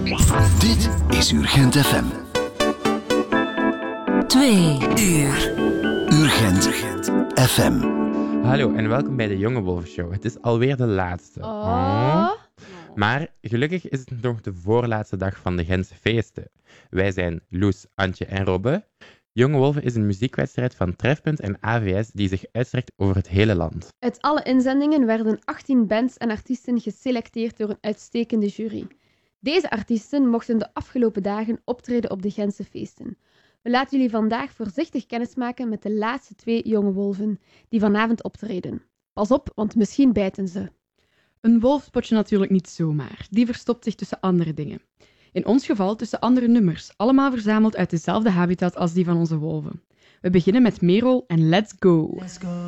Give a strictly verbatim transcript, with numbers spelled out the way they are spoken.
Dit is Urgent F M. Twee uur. Urgent F M. Hallo en welkom bij de Jonge Wolven Show. Het is alweer de laatste. Oh. Maar gelukkig is het nog de voorlaatste dag van de Gentse feesten. Wij zijn Loes, Antje en Robbe. Jonge Wolven is een muziekwedstrijd van Trefpunt en A V S die zich uitstrekt over het hele land. Uit alle inzendingen werden achttien bands en artiesten geselecteerd door een uitstekende jury. Deze artiesten mochten de afgelopen dagen optreden op de Gentse feesten. We laten jullie vandaag voorzichtig kennismaken met de laatste twee jonge wolven die vanavond optreden. Pas op, want misschien bijten ze. Een wolf spot je natuurlijk niet zomaar. Die verstopt zich tussen andere dingen. In ons geval tussen andere nummers, allemaal verzameld uit dezelfde habitat als die van onze wolven. We beginnen met Merel en Let's Go. Let's go.